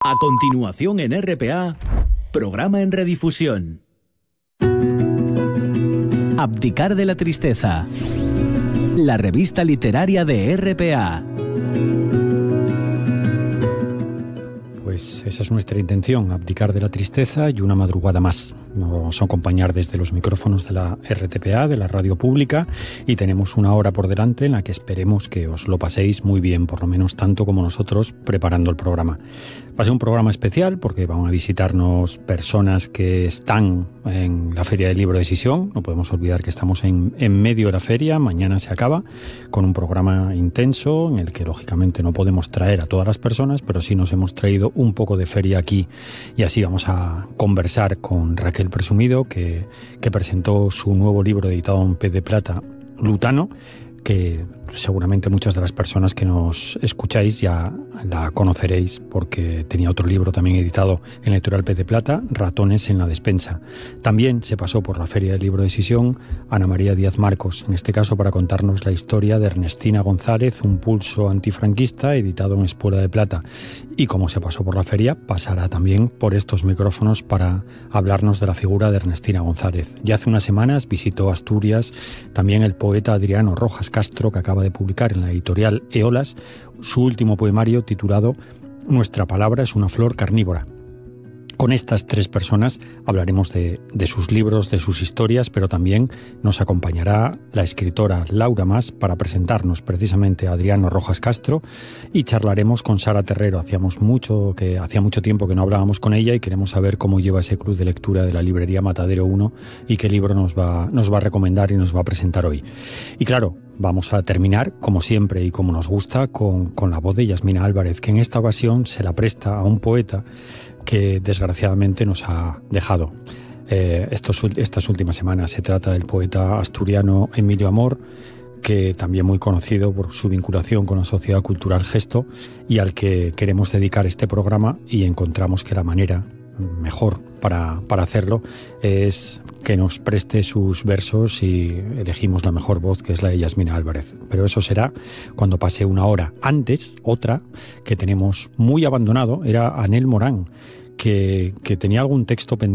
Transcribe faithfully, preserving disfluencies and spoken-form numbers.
A continuación en R P A, programa en redifusión. Abdicar de la tristeza. La revista literaria de R P A. Pues esa es nuestra intención, abdicar de la tristeza y una madrugada más. Nos vamos a acompañar desde los micrófonos de la R T P A, de la radio pública, y tenemos una hora por delante en la que esperemos que os lo paséis muy bien, por lo menos tanto como nosotros preparando el programa. Va a ser un programa especial porque van a visitarnos personas que están en la Feria del Libro de Sisión. No podemos olvidar que estamos en, en medio de la feria, mañana se acaba, con un programa intenso en el que lógicamente no podemos traer a todas las personas, pero sí nos hemos traído un poco de feria aquí y así vamos a conversar con Raquel Presumido, que, que presentó su nuevo libro editado en Pez de Plata, Lutano, que seguramente muchas de las personas que nos escucháis ya la conoceréis porque tenía otro libro también editado en la editorial Pez de Plata, Ratones en la despensa. También se pasó por la Feria del Libro de Sisión Ana María Díaz Marcos, en este caso para contarnos la historia de Ernestina González, un pulso antifranquista, editado en Espuela de Plata. Y como se pasó por la feria, pasará también por estos micrófonos para hablarnos de la figura de Ernestina González. Ya hace unas semanas visitó Asturias también el poeta Adriano Rojas Castro, que acaba de publicar en la editorial Eolas su último poemario titulado Nuestra palabra es una flor carnívora. Con estas tres personas hablaremos de, de sus libros, de sus historias, pero también nos acompañará la escritora Laura Mas para presentarnos precisamente a Adriano Rojas Castro, y charlaremos con Sara Terrero. Hacíamos mucho que hacía mucho tiempo que no hablábamos con ella y queremos saber cómo lleva ese club de lectura de la librería Matadero uno y qué libro nos va, nos va a recomendar y nos va a presentar hoy. Y claro, vamos a terminar, como siempre y como nos gusta, con, con la voz de Yasmina Álvarez, que en esta ocasión se la presta a un poeta que desgraciadamente nos ha dejado. Eh, estos, estas últimas semanas se trata del poeta asturiano Emilio Amor, que también muy conocido por su vinculación con la Sociedad Cultural Gesto y al que queremos dedicar este programa, y encontramos que la manera mejor para, para hacerlo es que nos preste sus versos, y elegimos la mejor voz, que es la de Yasmina Álvarez. Pero eso será cuando pase una hora. Antes, otra que tenemos muy abandonado era Anel Morán, que, que tenía algún texto pendiente